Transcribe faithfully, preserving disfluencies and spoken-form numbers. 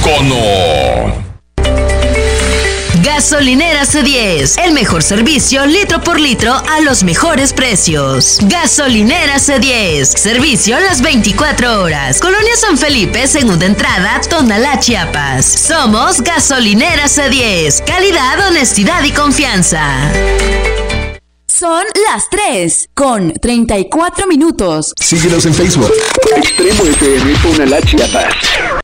Icono. Gasolinera C diez, el mejor servicio litro por litro a los mejores precios. Gasolinera C diez, servicio las veinticuatro horas. Colonia San Felipe, segunda entrada, Tonalá, Chiapas. Somos Gasolinera C diez, calidad, honestidad y confianza. Son las tres con treinta y cuatro minutos. Síguenos en Facebook. Extremo F M Tonalá, Chiapas.